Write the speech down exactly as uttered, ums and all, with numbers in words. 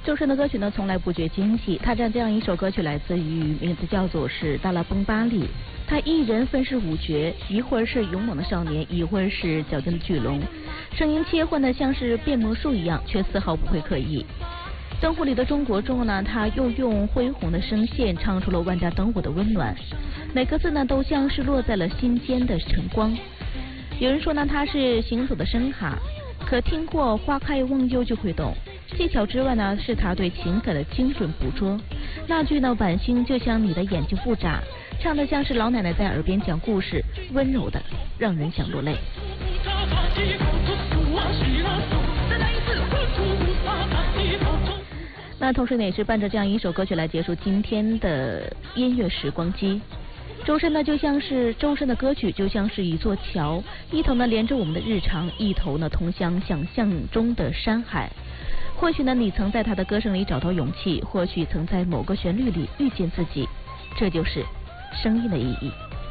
周深的歌曲呢，从来不觉惊喜。他唱这样一首歌曲，来自于名字叫做是《达拉崩巴利》。他一人分饰五角，一会儿是勇猛的少年，一会儿是矫健的巨龙，声音切换的像是变魔术一样，却丝毫不会刻意。灯火里的中国中呢，他又用恢宏的声线唱出了万家灯火的温暖，每个字呢都像是落在了心间的晨光。有人说呢，他是行走的声卡，可听过花开忘忧就会懂。技巧之外呢，是他对情感的精准捕捉。那句呢，晚星就像你的眼睛不眨，唱的像是老奶奶在耳边讲故事，温柔的让人想落泪。那同时呢，也是伴着这样一首歌曲来结束今天的音乐时光机。周深呢，就像是周深的歌曲，就像是一座桥，一头呢连着我们的日常，一头呢通向想象中的山海。或许呢，你曾在他的歌声里找到勇气，或许曾在某个旋律里遇见自己，这就是声音的意义。